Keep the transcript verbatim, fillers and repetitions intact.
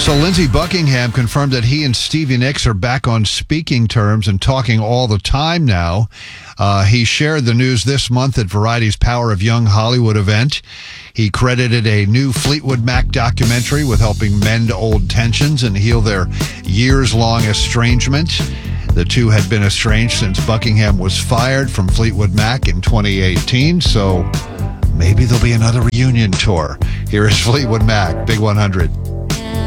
So Lindsey Buckingham confirmed that he and Stevie Nicks are back on speaking terms and talking all the time now. Uh, he shared the news this month at Variety's Power of Young Hollywood event. He credited a new Fleetwood Mac documentary with helping mend old tensions and heal their years-long estrangement. The two had been estranged since Buckingham was fired from Fleetwood Mac in twenty eighteen, so maybe there'll be another reunion tour. Here is Fleetwood Mac, Big one hundred.